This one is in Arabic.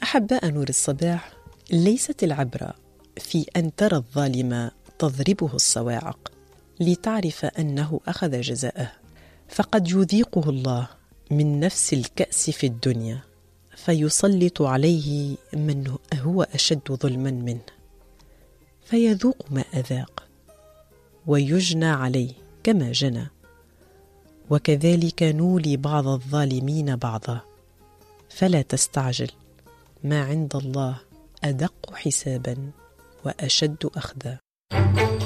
أحباء نور الصباح، ليست العبرة في أن ترى الظالم تضربه الصواعق لتعرف أنه أخذ جزاءه، فقد يذيقه الله من نفس الكأس في الدنيا فيسلط عليه من هو أشد ظلما منه فيذوق ما أذاق ويجنى عليه كما جنى، وكذلك نولي بعض الظالمين بعضا، فلا تستعجل، ما عند الله أدق حسابا وأشد أخذا.